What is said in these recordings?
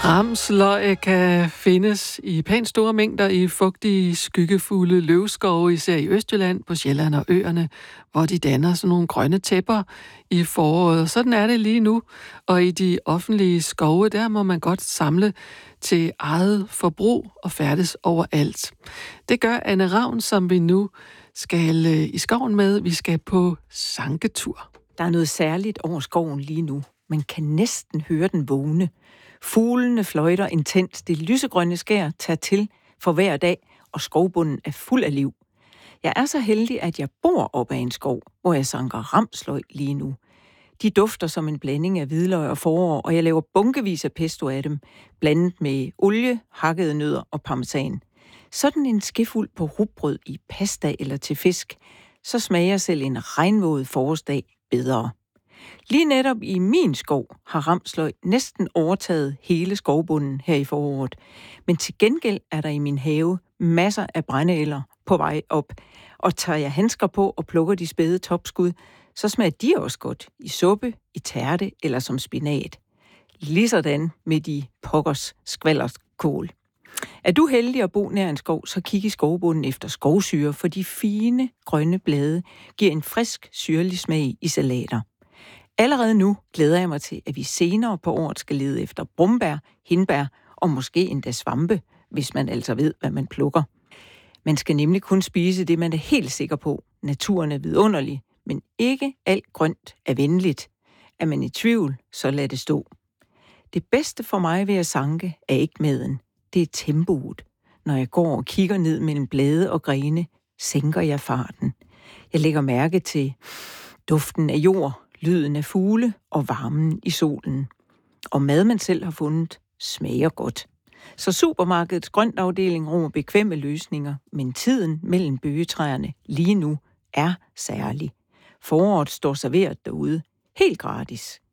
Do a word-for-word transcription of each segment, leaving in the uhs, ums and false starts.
Ramsløg kan findes i pænt store mængder i fugtige, skyggefulde løvskove, især i Østjylland, på Sjælland og øerne, hvor de danner sådan nogle grønne tæpper i foråret. Sådan er det lige nu, og i de offentlige skove, der må man godt samle til eget forbrug og færdes overalt. Det gør Anne Ravn, som vi nu skal i skoven med. Vi skal på sanketur. Der er noget særligt over skoven lige nu. Man kan næsten høre den vågne. Fuglene fløjter intens, det lysegrønne skær tager til for hver dag, og skovbunden er fuld af liv. Jeg er så heldig, at jeg bor op ad en skov, hvor jeg sanker ramsløg lige nu. De dufter som en blanding af hvidløg og forår, og jeg laver bunkevis af pesto af dem, blandet med olie, hakkede nødder og parmesan. Sådan en skefuld på rugbrød i pasta eller til fisk, så smager selv en regnvåd forårsdag bedre. Lige netop i min skov har ramsløg næsten overtaget hele skovbunden her i foråret. Men til gengæld er der i min have masser af brændeælder på vej op. Og tager jeg handsker på og plukker de spæde topskud, så smager de også godt i suppe, i tærte eller som spinat. Ligesådan med de pokkers skvalderskål. Er du heldig at bo nær en skov, så kig i skovbunden efter skovsyre, for de fine grønne blade giver en frisk, syrlig smag i salater. Allerede nu glæder jeg mig til, at vi senere på året skal lede efter brumbær, hindbær og måske endda svampe, hvis man altså ved, hvad man plukker. Man skal nemlig kun spise det, man er helt sikker på. Naturen er vidunderlig, men ikke alt grønt er venligt. Er man i tvivl, så lad det stå. Det bedste for mig ved at sanke er ikke maden. Det er tempoet. Når jeg går og kigger ned mellem blade og grene, sænker jeg farten. Jeg lægger mærke til duften af jord, lyden af fugle og varmen i solen. Og mad, man selv har fundet, smager godt. Så supermarkedets grøntafdeling rummer bekvemme løsninger, men tiden mellem bøgetræerne lige nu er særlig. Foråret står serveret derude, helt gratis.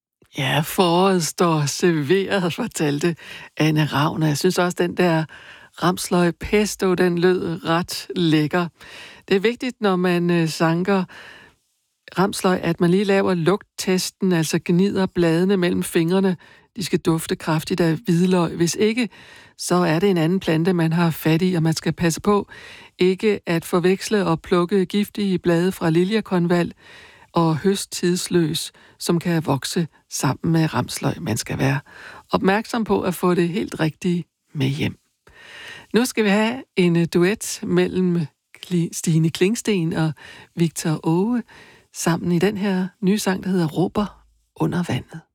Ja, foråret står serveret, fortalte Anne Ravn. Jeg synes også, den der ramsløg pesto, den lød ret lækker. Det er vigtigt, når man sanker ramsløg, at man lige laver lugttesten, altså gnider bladene mellem fingrene. De skal dufte kraftigt af hvidløg. Hvis ikke, så er det en anden plante, man har fat i, og man skal passe på ikke at forveksle og plukke giftige blade fra liljekonvalg og høst tidsløs, som kan vokse sammen med ramsløg. Man skal være opmærksom på at få det helt rigtige med hjem. Nu skal vi have en duet mellem Stine Klingsten og Victor Åge sammen i den her nye sang, der hedder Råber under vandet.